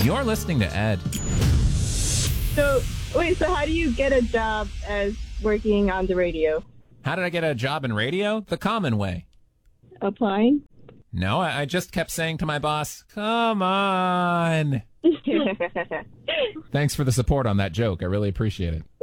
You're listening to Ed. So how do you get a job as working on the radio? How did I get a job in radio? The common way. Applying? No, I just kept saying to my boss, come on. Thanks for the support on that joke. I really appreciate it.